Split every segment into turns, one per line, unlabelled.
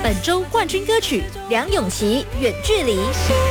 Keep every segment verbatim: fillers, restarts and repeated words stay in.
本周冠军歌曲梁咏琪《远距离》。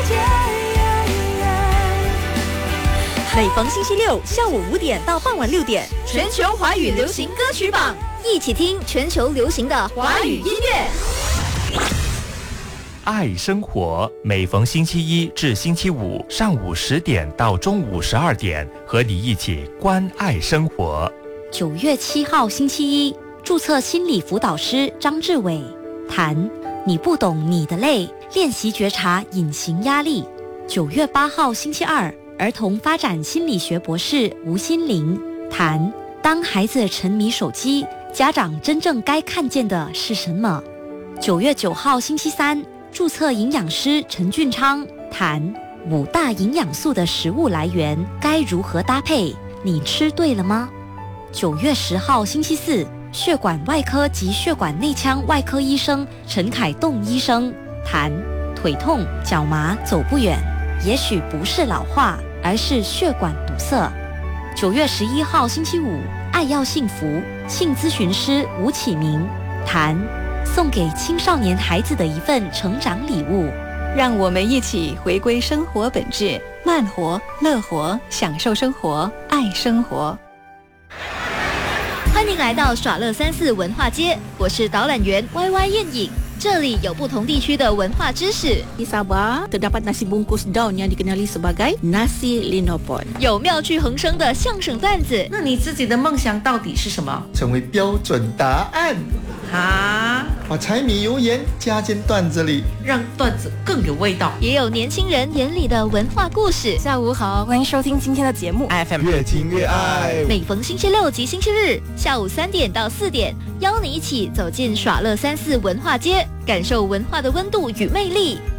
每逢星期六下午五点到傍晚六点，全球华语流行歌曲榜，一起听全球流行的华语音乐。
爱生活，每逢星期一至星期五上午十点到中午十二点，和你一起关爱生活。
九月七号星期一，注册心理辅导师张志伟谈你不懂你的累，练习觉察隐形压力。九月八号星期二，儿童发展心理学博士吴心玲谈当孩子沉迷手机，家长真正该看见的是什么。九月九号星期三，注册营养师陈俊昌谈五大营养素的食物来源该如何搭配，你吃对了吗？九月十号星期四，血管外科及血管内腔外科医生陈凯栋医生谈腿痛脚麻走不远，也许不是老化，而是血管堵塞。九月十一号星期五，爱要幸福性咨询师吴启明谈送给青少年孩子的一份成长礼物。
让我们一起回归生活本质，慢活、乐活，享受生活，爱生活。欢迎来到耍乐三四文化街，我是导览员 Y Y 燕颖。这里有不同地区的文化知识。
Di Sabah terdapat nasi bungkus daun yang dikenali sebagai nasi linopon。
有妙趣横生的相声段子。
那你自己的梦想到底是什么？
成为标准答案。
啊！
把柴米油盐加进段子里，
让段子更有味道。
也有年轻人眼里的文化故事。
下午好，欢迎收听今天的节目
F M 越听越爱。
每逢星期六及星期日下午三点到四点，邀你一起走进耍乐三四文化街，感受文化的温度与魅力。